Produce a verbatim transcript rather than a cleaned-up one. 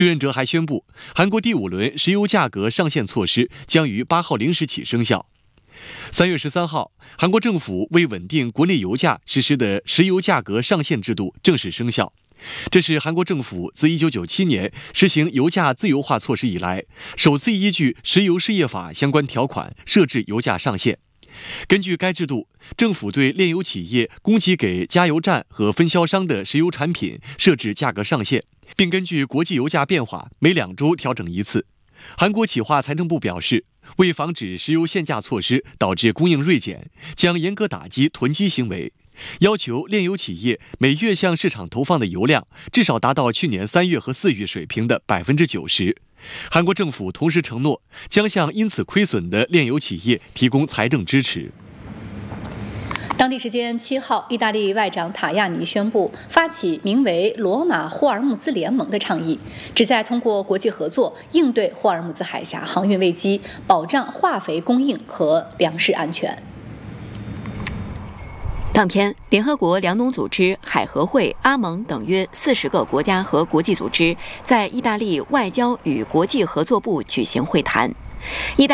柯任哲还宣布，韩国第五轮石油价格上限措施将于八号零时起生效。三月十三号，韩国政府为稳定国内油价实施的石油价格上限制度正式生效。这是韩国政府自一九九七年实行油价自由化措施以来，首次依据石油事业法相关条款设置油价上限。根据该制度，政府对炼油企业供给给加油站和分销商的石油产品设置价格上限，并根据国际油价变化每两周调整一次。韩国企划财政部表示，为防止石油限价措施导致供应锐减，将严格打击囤积行为，要求炼油企业每月向市场投放的油量至少达到去年三月和四月水平的百分之九十。韩国政府同时承诺，将向因此亏损的炼油企业提供财政支持。 当地时间七号，意大利外长塔亚尼宣布发起名为“罗马霍尔木兹联盟”的倡议，旨在通过国际合作应对霍尔木兹海峡航运危机，保障化肥供应和粮食安全。 当天，联合国粮农组织、海合会、阿盟等约四十个国家和国际组织在意大利外交与国际合作部举行会谈。意大